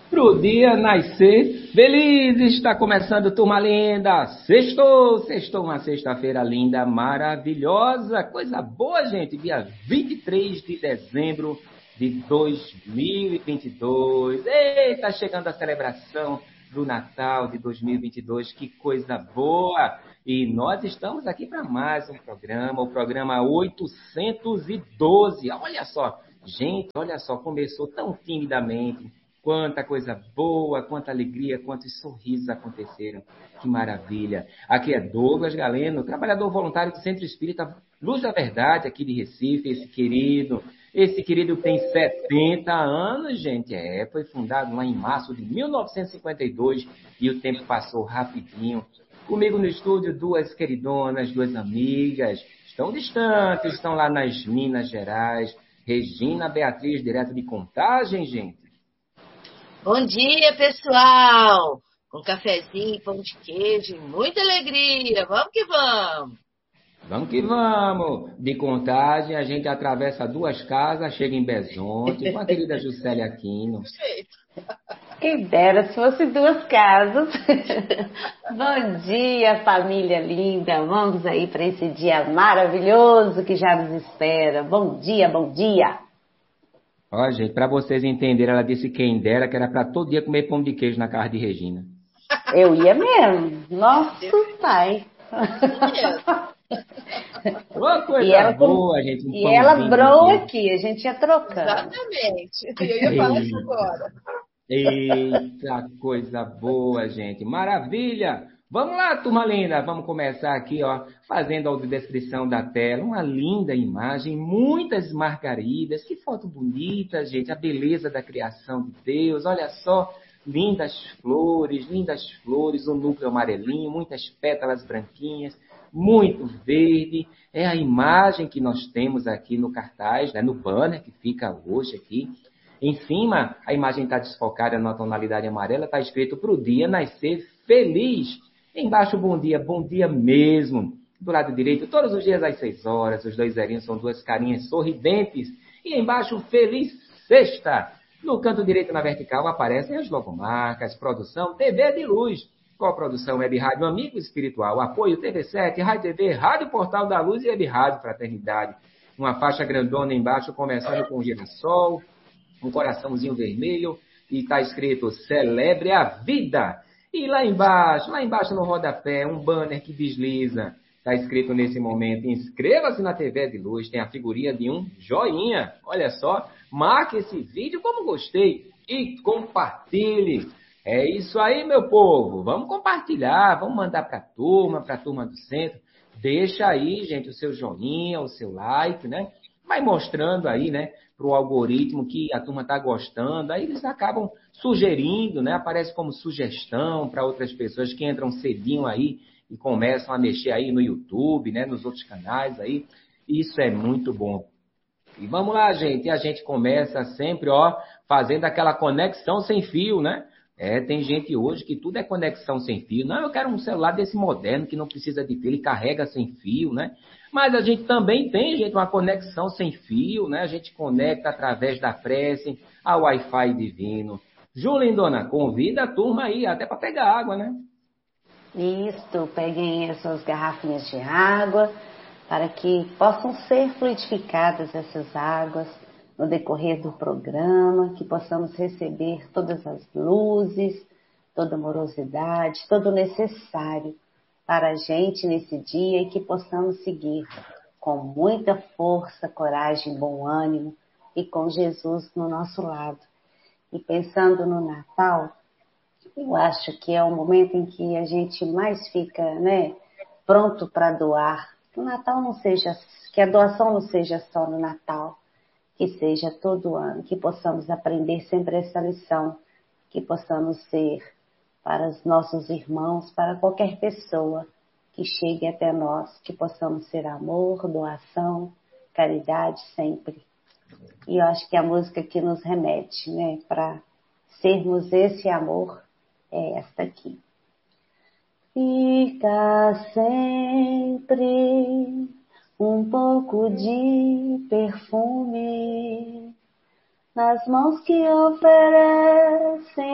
Pro dia nascer feliz. Está começando, turma linda. Sextou, uma sexta-feira linda, maravilhosa, coisa boa, gente. Dia 23 de dezembro de 2022. Eita, chegando a celebração do Natal de 2022, que coisa boa. E nós estamos aqui para mais um programa, o programa 812. Olha só, gente, olha só, começou tão timidamente. Quanta coisa boa, quanta alegria, quantos sorrisos aconteceram. Que maravilha. Aqui é Douglas Galeno, trabalhador voluntário do Centro Espírita Luz da Verdade, aqui de Recife, esse querido tem 70 anos, gente. Foi fundado lá em março de 1952 e o tempo passou rapidinho. Comigo no estúdio, duas queridonas, duas amigas. Estão distantes, estão lá nas Minas Gerais. Regina Beatriz, direto de Contagem, gente. Bom dia, pessoal! Com cafezinho, pão de queijo e muita alegria. Vamos que vamos! Vamos que vamos! De Contagem, a gente atravessa duas casas, chega em Bezonte, com a querida Juscelia Aquino. Quem dera se fosse duas casas. Bom dia, família linda. Vamos aí para esse dia maravilhoso que já nos espera. Bom dia, bom dia. Ó, gente, para vocês entenderem, ela disse quem dera que era para todo dia comer pão de queijo na casa de Regina. Eu ia mesmo. Nosso pai. Uma coisa boa, gente. E ela broa aqui, a gente ia trocando. Exatamente. Eu ia falar isso agora. Eita, coisa boa, gente. Maravilha! Vamos lá, turma linda. Vamos começar aqui, ó, fazendo a audiodescrição da tela. Uma linda imagem, muitas margaridas. Que foto bonita, gente. A beleza da criação de Deus. Olha só, lindas flores, o núcleo amarelinho, muitas pétalas branquinhas, muito verde. É a imagem que nós temos aqui no cartaz, né, no banner que fica hoje aqui. Em cima, a imagem está desfocada na tonalidade amarela, está escrito para o dia nascer feliz. Embaixo, bom dia mesmo. Do lado direito, todos os dias às 6 horas, os dois zerinhos são duas carinhas sorridentes. E embaixo, feliz sexta. No canto direito, na vertical, aparecem as logomarcas, produção TV de Luz. Coprodução Web Rádio Amigo Espiritual, apoio TV7, Rádio TV, Rádio Portal da Luz e Web Rádio Fraternidade. Uma faixa grandona embaixo, começando com girassol, um coraçãozinho vermelho, e está escrito Celebre a Vida. E lá embaixo no rodapé, um banner que desliza. Está escrito nesse momento, inscreva-se na TV de Luz, tem a figurinha de um joinha. Olha só, marque esse vídeo como gostei e compartilhe. É isso aí, meu povo. Vamos compartilhar, vamos mandar para a turma do centro. Deixa aí, gente, o seu joinha, o seu like, né? Vai mostrando aí, né, para o algoritmo que a turma está gostando. Aí eles acabam sugerindo, né? Aparece como sugestão para outras pessoas que entram cedinho aí e começam a mexer aí no YouTube, né, nos outros canais aí. Isso é muito bom. E vamos lá, gente. E a gente começa sempre, ó, fazendo aquela conexão sem fio, né? Tem gente hoje que tudo é conexão sem fio. Não, eu quero um celular desse moderno que não precisa de fio, ele carrega sem fio, né? Mas a gente também tem, gente, uma conexão sem fio, né? A gente conecta através da prece ao Wi-Fi divino. Ju Lindona, convida a turma aí, até para pegar água, né? Isso, peguem as suas garrafinhas de água para que possam ser fluidificadas essas águas no decorrer do programa, que possamos receber todas as luzes, toda a amorosidade, todo o necessário para a gente nesse dia e que possamos seguir com muita força, coragem, bom ânimo e com Jesus no nosso lado. E pensando no Natal, eu acho que é o momento em que a gente mais fica, né, pronto para doar. Que o Natal não seja, que a doação não seja só no Natal, que seja todo ano, que possamos aprender sempre essa lição, que possamos ser para os nossos irmãos, para qualquer pessoa que chegue até nós, que possamos ser amor, doação, caridade sempre. E eu acho que a música que nos remete, né, para sermos esse amor é esta aqui. Fica sempre um pouco de perfume nas mãos que oferecem